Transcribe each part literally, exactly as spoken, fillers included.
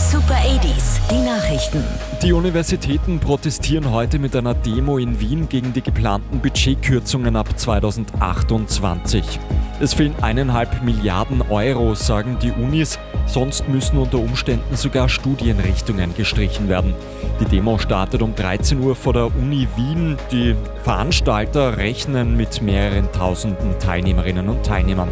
Super achtziger, die Nachrichten. Die Universitäten protestieren heute mit einer Demo in Wien gegen die geplanten Budgetkürzungen ab zweitausendachtundzwanzig. Es fehlen eineinhalb Milliarden Euro, sagen die Unis. Sonst müssen unter Umständen sogar Studienrichtungen gestrichen werden. Die Demo startet um dreizehn Uhr vor der Uni Wien. Die Veranstalter rechnen mit mehreren tausenden Teilnehmerinnen und Teilnehmern.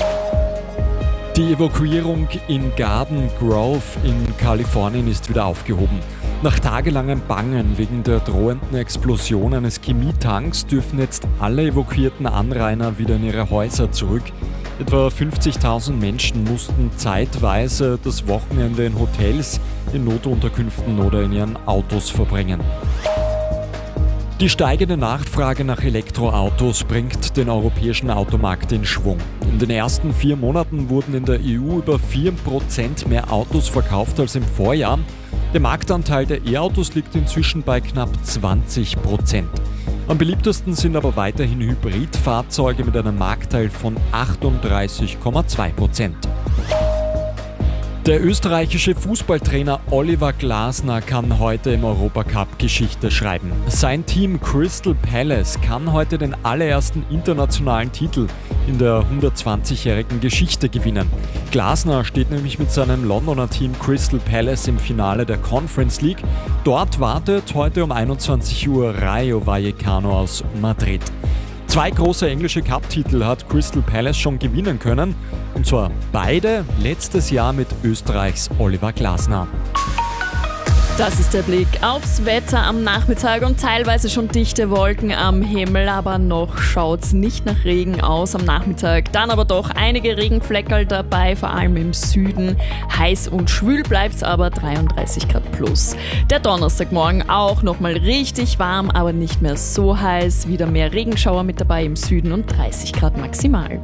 Die Evakuierung in Garden Grove in Kalifornien ist wieder aufgehoben. Nach tagelangem Bangen wegen der drohenden Explosion eines Chemietanks dürfen jetzt alle evakuierten Anrainer wieder in ihre Häuser zurück. Etwa fünfzigtausend Menschen mussten zeitweise das Wochenende in Hotels, in Notunterkünften oder in ihren Autos verbringen. Die steigende Nachfrage nach Elektroautos bringt den europäischen Automarkt in Schwung. In den ersten vier Monaten wurden in der E U über vier Prozent mehr Autos verkauft als im Vorjahr. Der Marktanteil der E-Autos liegt inzwischen bei knapp zwanzig Prozent. Am beliebtesten sind aber weiterhin Hybridfahrzeuge mit einem Marktteil von achtunddreißig Komma zwei Prozent. Der österreichische Fußballtrainer Oliver Glasner kann heute im Europacup Geschichte schreiben. Sein Team Crystal Palace kann heute den allerersten internationalen Titel in der hundertzwanzigjährigen Geschichte gewinnen. Glasner steht nämlich mit seinem Londoner Team Crystal Palace im Finale der Conference League. Dort wartet heute um einundzwanzig Uhr Rayo Vallecano aus Madrid. Zwei große englische Cup-Titel hat Crystal Palace schon gewinnen können, und zwar beide letztes Jahr mit Österreichs Oliver Glasner. Das ist der Blick aufs Wetter am Nachmittag und teilweise schon dichte Wolken am Himmel, aber noch schaut's nicht nach Regen aus am Nachmittag. Dann aber doch einige Regenfleckerl dabei, vor allem im Süden. Heiß und schwül bleibt's aber, dreiunddreißig Grad plus. Der Donnerstagmorgen auch nochmal richtig warm, aber nicht mehr so heiß. Wieder mehr Regenschauer mit dabei im Süden und dreißig Grad maximal.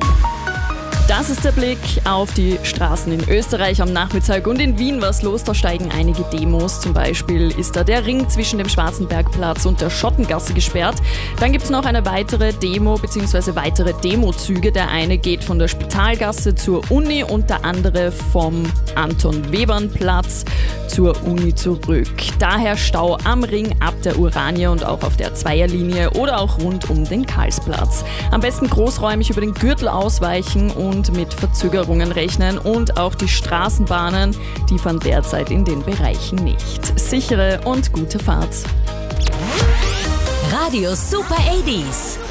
Das ist der Blick auf die Straßen in Österreich am Nachmittag und in Wien was los. Da steigen einige Demos. Zum Beispiel ist da der Ring zwischen dem Schwarzenbergplatz und der Schottengasse gesperrt. Dann gibt es noch eine weitere Demo bzw. weitere Demozüge. Der eine geht von der Spitalgasse zur Uni und der andere vom Anton-Webern-Platz zur Uni zurück. Daher Stau am Ring ab der Urania und auch auf der Zweierlinie oder auch rund um den Karlsplatz. Am besten großräumig über den Gürtel ausweichen und mit Verzögerungen rechnen, und auch die Straßenbahnen, die fahren derzeit in den Bereichen nicht. Sichere und gute Fahrt. Radio Super achtziger.